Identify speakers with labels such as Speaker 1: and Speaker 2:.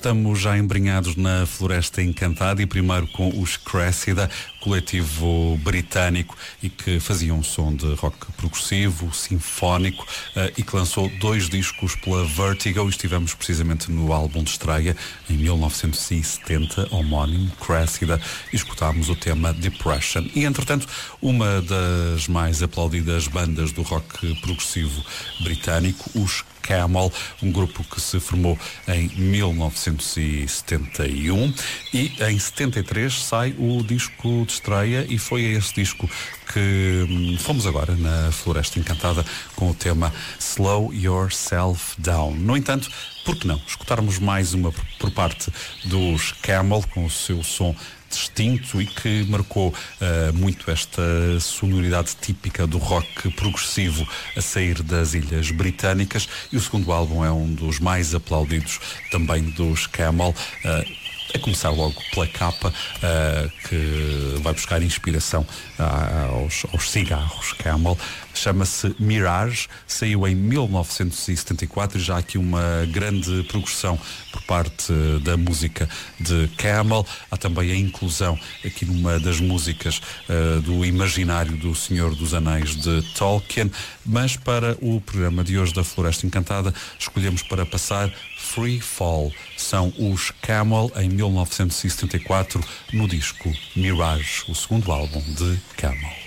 Speaker 1: estamos já embrenhados na Floresta Encantada e primeiro com os Cressida, coletivo britânico e que fazia um som de rock progressivo, sinfónico e que lançou 2 discos pela Vertigo. Estivemos precisamente no álbum de estreia em 1970, homónimo, Cressida, e escutámos o tema Depression. E entretanto, uma das mais aplaudidas bandas do rock progressivo britânico, os Camel, um grupo que se formou em 1971 e em 73 sai o disco de estreia e foi a esse disco que fomos agora na Floresta Encantada com o tema Slow Yourself Down. No entanto, por que não escutarmos mais uma por parte dos Camel com o seu som distinto e que marcou muito esta sonoridade típica do rock progressivo a sair das Ilhas Britânicas, e o segundo álbum é um dos mais aplaudidos também dos Camel, a começar logo pela capa, que vai buscar inspiração aos cigarros Camel. Chama-se Mirage, saiu em 1974 e já há aqui uma grande progressão por parte da música de Camel. Há também a inclusão aqui numa das músicas do imaginário do Senhor dos Anéis de Tolkien, mas para o programa de hoje da Floresta Encantada escolhemos para passar Free Fall. São os Camel em 1974 no disco Mirage, o segundo álbum de Camel.